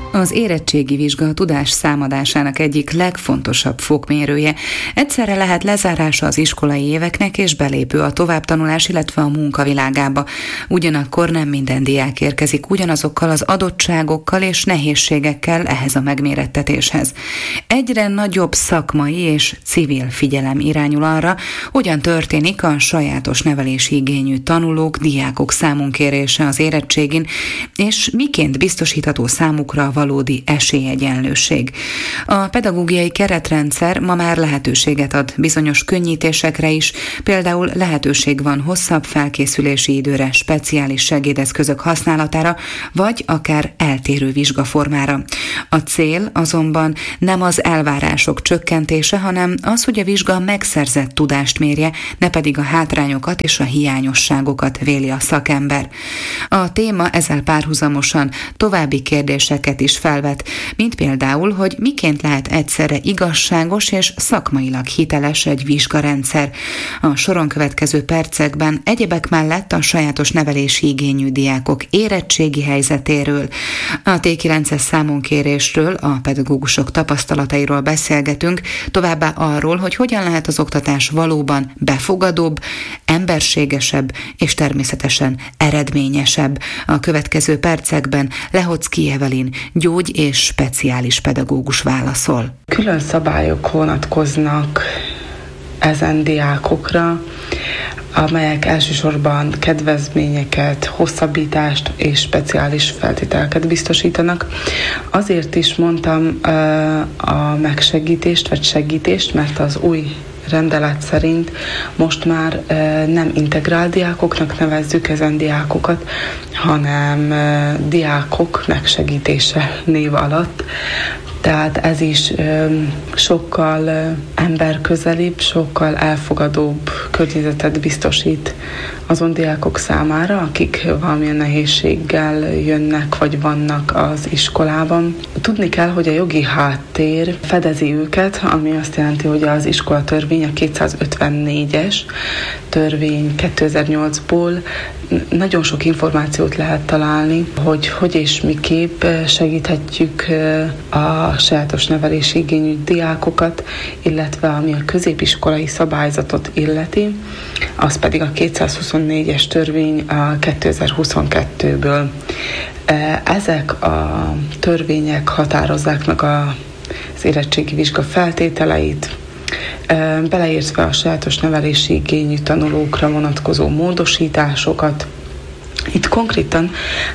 Az érettségi vizsga a tudás számadásának egyik legfontosabb fokmérője. Egyszerre lehet lezárása az iskolai éveknek és belépő a továbbtanulás, illetve a munkavilágába. Ugyanakkor nem minden diák érkezik ugyanazokkal az adottságokkal és nehézségekkel ehhez a megmérettetéshez. Egyre nagyobb szakmai és civil figyelem irányul arra, hogyan történik a sajátos nevelési igényű tanulók, diákok számunkérése az érettségin, és miként biztosítható számukra a valódi esélyegyenlőség. A pedagógiai keretrendszer ma már lehetőséget ad bizonyos könnyítésekre is, például lehetőség van hosszabb felkészülési időre, speciális segédeszközök használatára, vagy akár eltérő vizsgaformára. A cél azonban nem az elvárások csökkentése, hanem az, hogy a vizsga megszerzett tudást mérje, ne pedig a hátrányokat és a hiányosságokat véli a szakember. A téma ezzel párhuzamosan további kérdéseket is felvet, mint például, hogy miként lehet egyszerre igazságos és szakmailag hiteles egy vizsgarendszer. A soron következő percekben egyebek mellett a sajátos nevelési igényű diákok érettségi helyzetéről, a T9-es számonkérésről, a pedagógusok tapasztalatairól beszélgetünk, továbbá arról, hogy hogyan lehet az oktatás valóban befogadóbb, emberségesebb és természetesen eredményesebb. A következő percekben Lehocki Evelyn gyógy- és speciális pedagógus válaszol. Külön szabályok vonatkoznak ezen diákokra, amelyek elsősorban kedvezményeket, hosszabbítást és speciális feltételeket biztosítanak. Azért is mondtam a megsegítést vagy segítést, mert az új rendelet szerint most már nem integrál diákoknak nevezzük ezen diákokat, hanem diákok megsegítése név alatt. Tehát ez is sokkal emberközelibb, sokkal elfogadóbb környezetet biztosít azon diákok számára, akik valamilyen nehézséggel jönnek vagy vannak az iskolában. Tudni kell, hogy a jogi háttér fedezi őket, ami azt jelenti, hogy az iskolatörvény, a 254-es törvény 2008-ból nagyon sok információt lehet találni, hogy és miképp segíthetjük a sajátos nevelési igényű diákokat, illetve ami a középiskolai szabályzatot illeti, az pedig a 224-es törvény a 2022-ből. Ezek a törvények határozzák meg az érettségi vizsga feltételeit, beleértve a sajátos nevelési igényű tanulókra vonatkozó módosításokat. Itt konkrétan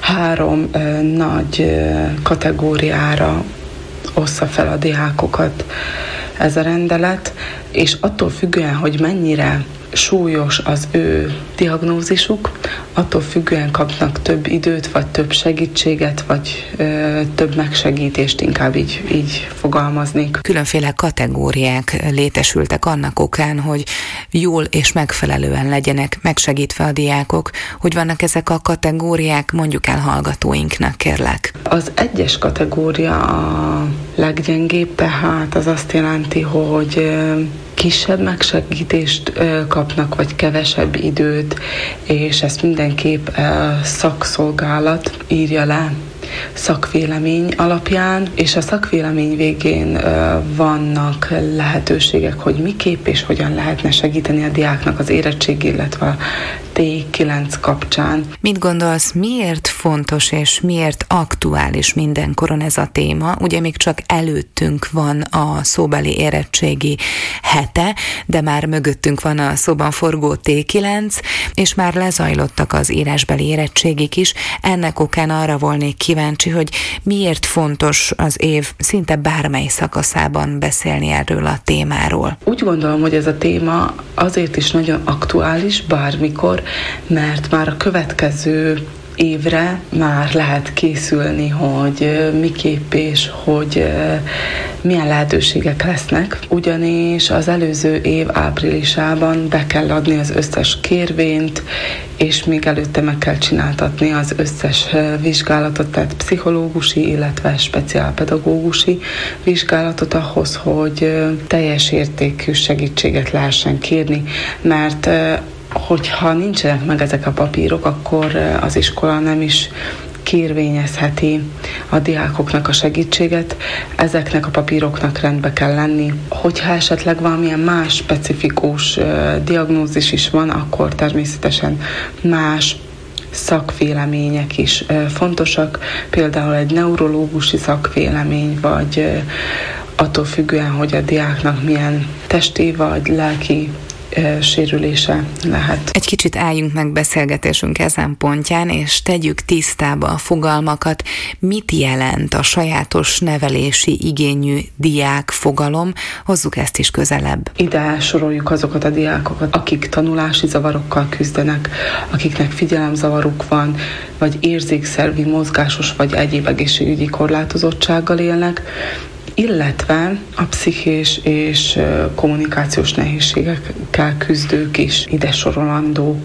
3 nagy kategóriára ossza fel a diákokat ez a rendelet, és attól függően, hogy mennyire súlyos az ő diagnózisuk, attól függően kapnak több időt, vagy több segítséget, vagy több megsegítést, inkább így fogalmaznék. Különféle kategóriák létesültek annak okán, hogy jól és megfelelően legyenek megsegítve a diákok. Hogy vannak ezek a kategóriák, mondjuk el hallgatóinknak, kérlek. Az 1-es kategória a leggyengébb, tehát az azt jelenti, hogy kisebb megsegítést kapnak, vagy kevesebb időt, és ezt mindenképp szakszolgálat írja le szakvélemény alapján, és a szakvélemény végén vannak lehetőségek, hogy miképp és hogyan lehetne segíteni a diáknak az érettség, illetve a T9 kapcsán. Mit gondolsz, miért fontos és miért aktuális mindenkoron ez a téma? Ugye még csak előttünk van a szóbeli érettségi hete, de már mögöttünk van a szóban forgó T9, és már lezajlottak az írásbeli érettségik is. Ennek okán arra volnék kíváncsi, hogy miért fontos az év szinte bármely szakaszában beszélni erről a témáról. Úgy gondolom, hogy ez a téma azért is nagyon aktuális bármikor, mert már a következő évre már lehet készülni, hogy miképp és hogy milyen lehetőségek lesznek, ugyanis az előző év áprilisában be kell adni az összes kérvényt, és még előtte meg kell csináltatni az összes vizsgálatot, tehát pszichológusi, illetve speciálpedagógusi vizsgálatot ahhoz, hogy teljes értékű segítséget lehessen kérni, mert hogyha nincsenek meg ezek a papírok, akkor az iskola nem is kérvényezheti a diákoknak a segítséget. Ezeknek a papíroknak rendbe kell lenni. Hogyha esetleg valamilyen más specifikus diagnózis is van, akkor természetesen más szakvélemények is fontosak, például egy neurológusi szakvélemény, vagy attól függően, hogy a diáknak milyen testi vagy lelki sérülése lehet. Egy kicsit álljunk meg beszélgetésünk ezen pontján, és tegyük tisztába a fogalmakat. Mit jelent a sajátos nevelési igényű diák fogalom? Hozzuk ezt is közelebb. Ide soroljuk azokat a diákokat, akik tanulási zavarokkal küzdenek, akiknek figyelemzavaruk van, vagy érzékszervi, mozgásos vagy egyéb egészségügyi korlátozottsággal élnek, illetve a pszichés és kommunikációs nehézségekkel küzdők is ide sorolandók.